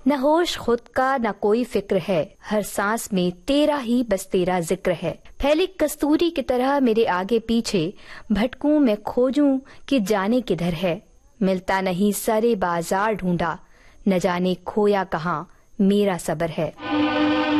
न होश खुद का न कोई फिक्र है, हर सांस में तेरा ही बस तेरा जिक्र है। फैली कस्तूरी की तरह मेरे आगे पीछे भटकूं मैं खोजूं कि जाने किधर है। मिलता नहीं सारे बाजार ढूंढा, न जाने खोया कहाँ मेरा सबर है।